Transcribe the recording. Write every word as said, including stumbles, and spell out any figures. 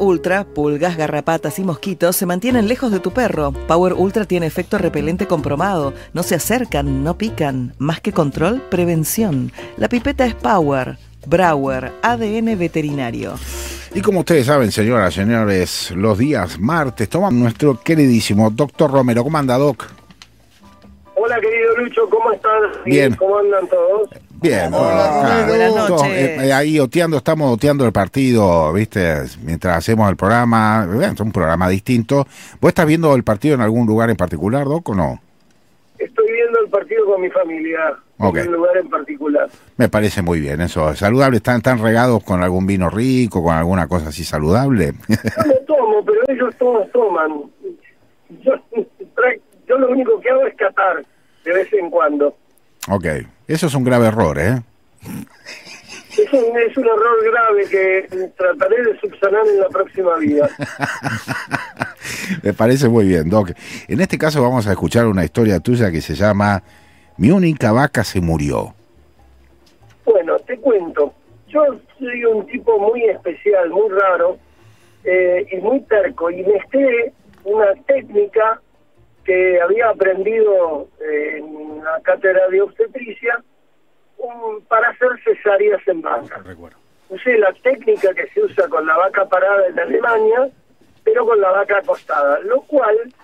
Ultra, pulgas, garrapatas y mosquitos se mantienen lejos de tu perro. Power Ultra tiene efecto repelente comprobado. No se acercan, no pican. Más que control, prevención. La pipeta es Power. Brauer, A D N veterinario. Y como ustedes saben, señoras, señores, los días martes toma nuestro queridísimo doctor Romero. ¿Cómo anda, Doc? Hola, querido Lucho, ¿cómo estás? Bien. ¿Cómo andan todos? Bien. Hola, ah, buenas todos, noches. eh, eh, ahí oteando, estamos oteando el partido, ¿viste? Mientras hacemos el programa, eh, es un programa distinto. ¿Vos estás viendo el partido en algún lugar en particular, Doc, o no? Estoy viendo el partido con mi familia, Okay. en un lugar en particular. Me parece muy bien eso. ¿Saludable? ¿Están, están regados con algún vino rico, con alguna cosa así saludable? Yo no tomo, pero ellos todos toman. Yo, yo lo único que hago es catar de vez en cuando. Ok, eso es un grave error, ¿eh? Es un, es un error grave que trataré de subsanar en la próxima vida. Me parece muy bien, Doc. En este caso vamos a escuchar una historia tuya que se llama Mi única vaca se murió. Bueno, te cuento. Yo soy un tipo muy especial, muy raro eh, y muy terco. Y mezclé una técnica que había aprendido eh, en la cátedra de obstetricia um, para hacer cesáreas en vaca. Usé la técnica que se usa con la vaca parada en Alemania, pero con la vaca acostada, lo cual